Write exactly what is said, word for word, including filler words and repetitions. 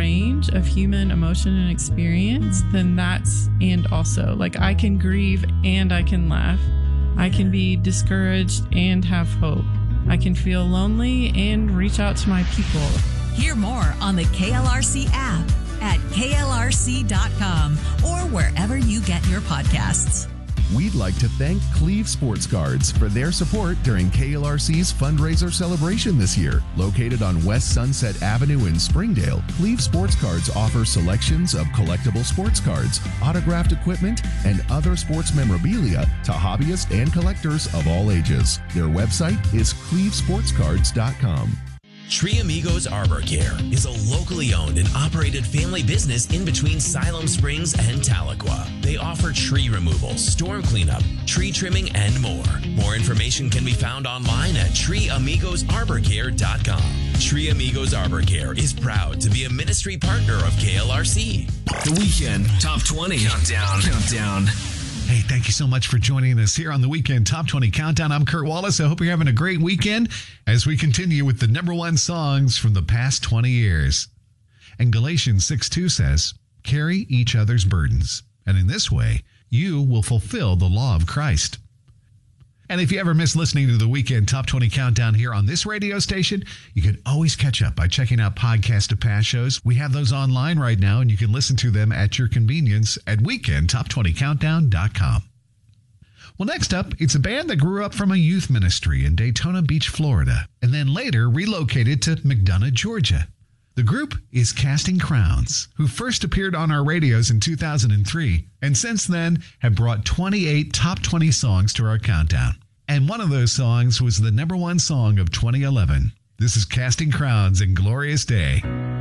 range of human emotion and experience, then that's and also. Like, I can grieve and I can laugh. I can be discouraged and have hope. I can feel lonely and reach out to my people. Hear more on the K L R C app, at K L R C dot com, or wherever you get your podcasts. We'd like to thank Cleve Sports Cards for their support during K L R C's fundraiser celebration this year. Located on West Sunset Avenue in Springdale, Cleve Sports Cards offers selections of collectible sports cards, autographed equipment, and other sports memorabilia to hobbyists and collectors of all ages. Their website is cleve sports cards dot com. Tree Amigos Arbor Care is a locally owned and operated family business in between Siloam Springs and Tahlequah. They offer tree removal, storm cleanup, tree trimming, and more. More information can be found online at tree amigos arbor care dot com. Tree Amigos Arbor Care is proud to be a ministry partner of K L R C. The Weekend Top twenty Countdown. Countdown. Hey, thank you so much for joining us here on the Weekend Top twenty Countdown. I'm Kurt Wallace. I hope you're having a great weekend as we continue with the number one songs from the past twenty years. And Galatians six two says, carry each other's burdens, and in this way, you will fulfill the law of Christ. And if you ever miss listening to the Weekend Top twenty Countdown here on this radio station, you can always catch up by checking out podcasts of past shows. We have those online right now, and you can listen to them at your convenience at weekend top twenty countdown dot com. Well, next up, it's a band that grew up from a youth ministry in Daytona Beach, Florida, and then later relocated to McDonough, Georgia. The group is Casting Crowns, who first appeared on our radios in two thousand three, and since then have brought twenty-eight top twenty songs to our countdown. And one of those songs was the number one song of twenty eleven. This is Casting Crowns and Glorious Day.